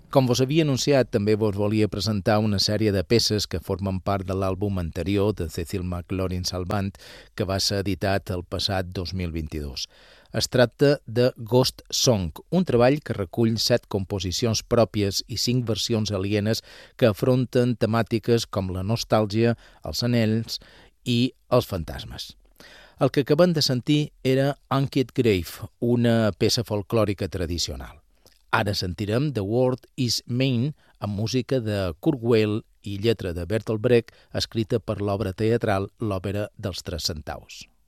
Com vos havia anunciat, també vos volia presentar una sèrie de peces que formen part de l'àlbum anterior de Cecil McLaurin Salvant, que va ser editat el passat 2022. Es tracta de Ghost Song, un treball que recull 7 composicions pròpies i 5 versions alienes que afronten temàtiques com la nostàlgia, els anells i els fantasmes. El que acabem de sentir era Unkept Grave, una peça folclòrica tradicional. Ara sentirem The World is Mine, amb música de Kurt Weill i lletra de Bertolt Brecht, escrita per l'obra teatral L'Òpera dels Tres Centaus.